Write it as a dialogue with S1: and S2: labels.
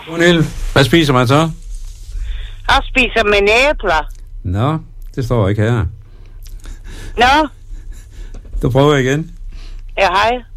S1: Gunhild, hvad spiser man så?
S2: Jeg spiser med æbler.
S1: Nå, det står ikke her.
S2: Nå?
S1: Du prøver igen.
S2: Ja, hej.